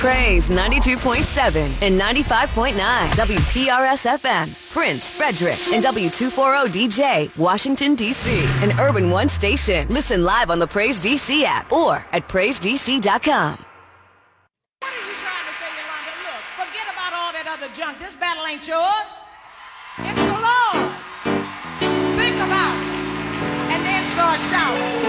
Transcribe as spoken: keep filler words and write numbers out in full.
Praise ninety-two point seven and ninety-five point nine W P R S F M, Prince, Frederick, and W two forty D J, Washington, D C, an Urban One station. Listen live on the Praise D C app or at praise d c dot com. What are you trying to say, Yolanda? Look, forget about all that other junk. This battle ain't yours. It's the Lord's. Think about it and then start shouting.